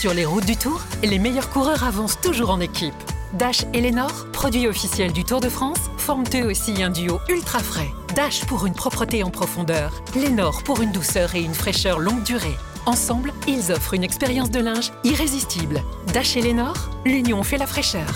Sur les routes du Tour, les meilleurs coureurs avancent toujours en équipe. Dash et Lénore, produits officiels du Tour de France, forment eux aussi un duo ultra frais. Dash pour une propreté en profondeur, Lénore pour une douceur et une fraîcheur longue durée. Ensemble, ils offrent une expérience de linge irrésistible. Dash et Lénore, l'union fait la fraîcheur.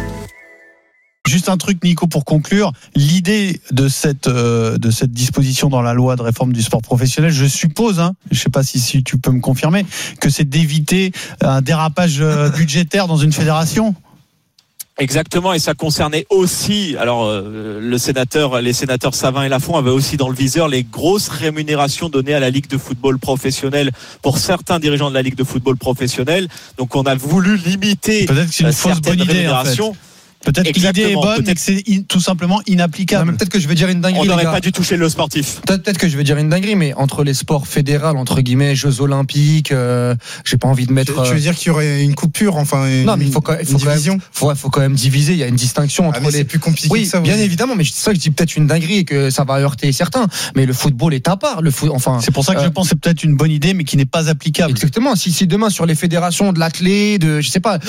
Juste un truc, Nico, pour conclure. L'idée de cette disposition dans la loi de réforme du sport professionnel, je suppose, je ne sais pas si tu peux me confirmer, que c'est d'éviter un dérapage budgétaire dans une fédération. Exactement, et ça concernait aussi, alors les sénateurs Savin et Lafont avaient aussi dans le viseur les grosses rémunérations données à la Ligue de football professionnel pour certains dirigeants de la Ligue de football professionnel. Donc on a voulu limiter peut-être que c'est une fausse bonne idée, rémunérations. En fait. Peut-être que l'idée est bonne, mais que c'est tout simplement inapplicable. Non, peut-être que je vais dire une dinguerie. On n'aurait pas dû toucher le sportif. Peut-être que je vais dire une dinguerie, mais entre les sports fédéraux, entre guillemets, Jeux Olympiques, j'ai pas envie de mettre. Tu veux dire qu'il y aurait une coupure, enfin. Non, mais il faut quand même diviser. Il y a une distinction entre les. C'est plus compliqué que ça. Bien évidemment, mais c'est ça que je dis peut-être une dinguerie et que ça va heurter certains. Mais le football est à part. C'est pour ça que je pense que c'est peut-être une bonne idée, mais qui n'est pas applicable. Exactement. Si demain sur les fédérations de l'athlé, je sais pas,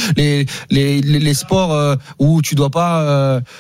les sports où tu dois pas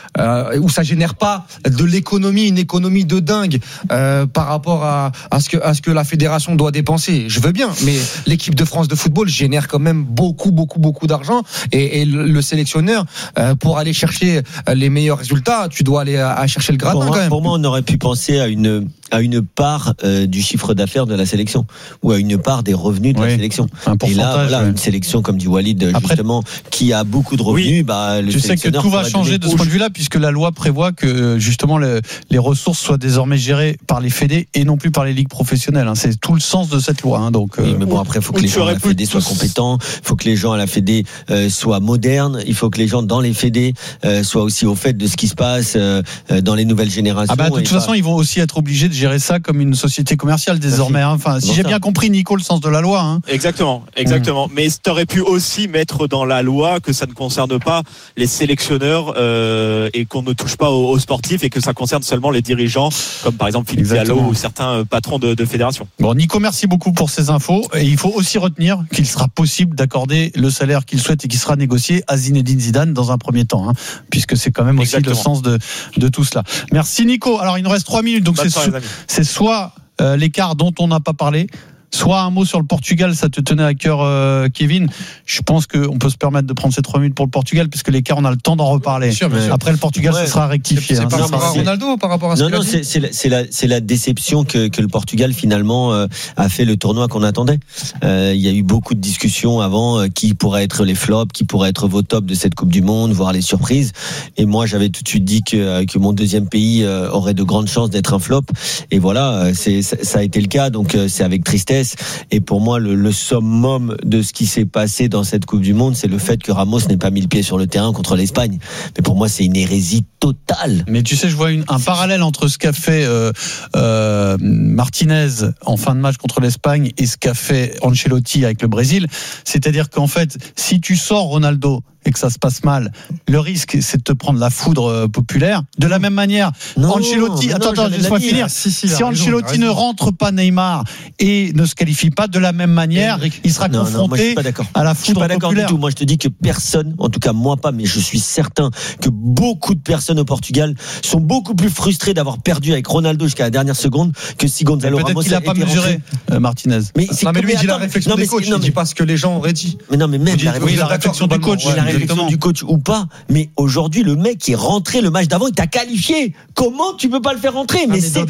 où ça génère pas de l'économie, une économie de dingue par rapport à ce que la fédération doit dépenser. Je veux bien, mais l'équipe de France de football génère quand même beaucoup d'argent et le sélectionneur pour aller chercher les meilleurs résultats, tu dois aller à chercher le gratin quand même. Pour moi, on aurait pu penser à une part du chiffre d'affaires de la sélection ou à une part des revenus de la sélection. Et là, une sélection comme dit Walid, justement, qui a beaucoup de revenus, je sais que tout va changer de ce point de vue-là, puisque la loi prévoit que justement les ressources soient désormais gérées par les fédés et non plus par les ligues professionnelles. C'est tout le sens de cette loi. Donc, oui, mais bon, après, il faut que les gens à la fédé soient compétents, il faut que les gens à la fédé soient modernes, il faut que les gens dans les fédés soient aussi au fait de ce qui se passe dans les nouvelles générations. De toute façon, ils vont aussi être obligés de gérer ça comme une société commerciale désormais. Enfin, si j'ai bien compris, Nico, le sens de la loi. Exactement. Mais tu aurais pu aussi mettre dans la loi que ça ne concerne pas les sélectionneurs et qu'on ne touche pas aux sportifs et que ça concerne seulement les dirigeants, comme par exemple Philippe Diallo ou certains patrons de fédération. Bon, Nico, merci beaucoup pour ces infos. Et il faut aussi retenir qu'il sera possible d'accorder le salaire qu'il souhaite et qui sera négocié à Zinedine Zidane dans un premier temps, puisque c'est quand même aussi le sens de tout cela. Merci Nico. Alors il nous reste 3 minutes, donc c'est soit l'écart dont on n'a pas parlé, soit un mot sur le Portugal. Ça te tenait à cœur, Kevin. Je pense qu'on peut se permettre de prendre ces 3 minutes pour le Portugal, parce que l'écart, on a le temps d'en reparler. Bien sûr. Après le Portugal, ce sera rectifié. C'est par rapport à Ronaldo, par rapport à ce qu'il a dit. C'est la déception que le Portugal finalement a fait le tournoi qu'on attendait. Il y a eu beaucoup de discussions avant qui pourraient être les flops, qui pourraient être vos tops de cette Coupe du Monde, voire les surprises. Et moi, j'avais tout de suite dit que mon deuxième pays aurait de grandes chances d'être un flop. Et voilà, ça a été le cas. Donc c'est avec tristesse. Et pour moi, le summum de ce qui s'est passé dans cette Coupe du Monde, c'est le fait que Ramos n'ait pas mis le pied sur le terrain contre l'Espagne. Mais pour moi, c'est une hérésie totale. Mais tu sais, je vois un parallèle entre ce qu'a fait Martinez en fin de match contre l'Espagne et ce qu'a fait Ancelotti avec le Brésil. C'est-à-dire qu'en fait, si tu sors Ronaldo et que ça se passe mal, le risque, c'est de te prendre la foudre populaire. De la même manière, Ancelotti, laisse-moi finir. Si Ancelotti ne rentre pas Neymar et ne se qualifie pas, de la même manière, il sera confronté à la foudre populaire. Je suis pas d'accord du tout. Moi, je te dis que personne, en tout cas moi pas, mais je suis certain que beaucoup de personnes au Portugal sont beaucoup plus frustrées d'avoir perdu avec Ronaldo jusqu'à la dernière seconde que si Gonzalo Ramos qu'il a pas mesuré, Martinez. Mais lui, il dit la réflexion des coachs. Il dit pas ce que les gens auraient dit. Mais non, mais même la réflexion du coach. Du coach ou pas, mais aujourd'hui le mec est rentré le match d'avant, il t'a qualifié. Comment tu peux pas le faire rentrer? Mais c'est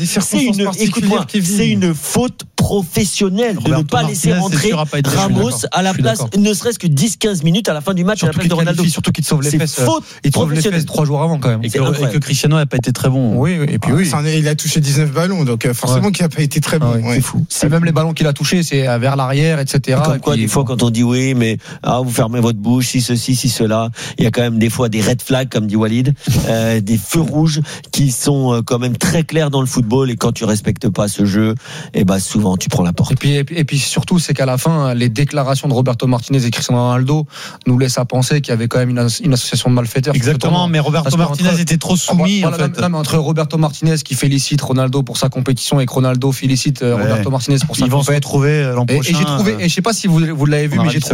une faute professionnelle de ne pas laisser rentrer Ramos à la place, ne serait-ce que 10-15 minutes à la fin du match à la place de Ronaldo. Surtout qu'il te sauve les fesses. Il sauve les fesses 3 jours avant quand même. Et que Cristiano n'a pas été très bon. Oui, et puis il a touché 19 ballons, donc forcément qu'il n'a pas été très bon. C'est fou. C'est même les ballons qu'il a touchés, c'est vers l'arrière, etc. Comme quoi, des fois, quand on dit oui, mais vous fermez votre bouche, si ceci, si cela. Il y a quand même des fois des red flags, comme dit Walid, des feux rouges qui sont quand même très clairs dans le football. Et quand tu respectes pas ce jeu, souvent tu prends la porte. Et puis surtout, c'est qu'à la fin, les déclarations de Roberto Martinez et Cristiano Ronaldo nous laissent à penser qu'il y avait quand même une association de malfaiteurs. Exactement, mais Roberto Martinez était trop soumis. Entre Roberto Martinez qui félicite Ronaldo pour sa compétition et que Ronaldo félicite Roberto Martinez pour sa compétition. Ils vont se retrouver l'an prochain. Et je sais pas si vous l'avez vu, mais j'ai trouvé